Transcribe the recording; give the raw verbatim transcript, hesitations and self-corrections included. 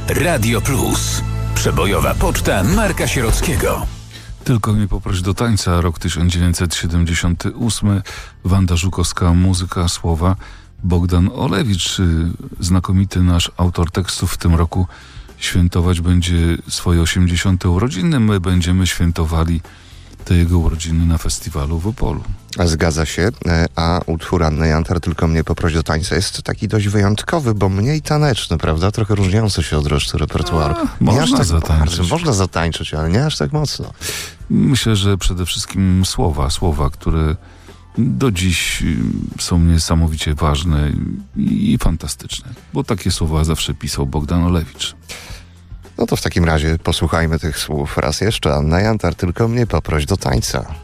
Radio Plus. Przebojowa poczta Marka Sierockiego. Tylko mnie poproś do tańca, rok tysiąc dziewięćset siedemdziesiąty ósmy. Wanda Żukowska, muzyka, słowa. Bogdan Olewicz, znakomity nasz autor tekstów, w tym roku świętować będzie swoje osiemdziesiąte urodziny. My będziemy świętowali te jego urodziny na festiwalu w Opolu. Zgadza się, a utwór Anny Jantar, Tylko mnie poproś do tańca, jest taki dość wyjątkowy, bo mniej taneczny, prawda? Trochę różniący się od reszty repertuaru. A, można tak zatańczyć. Bardzo, można zatańczyć, ale nie aż tak mocno. Myślę, że przede wszystkim słowa, słowa, które do dziś są niesamowicie ważne i, i fantastyczne, bo takie słowa zawsze pisał Bogdan Olewicz. No to w takim razie posłuchajmy tych słów raz jeszcze. Anna Jantar, Tylko mnie poproś do tańca.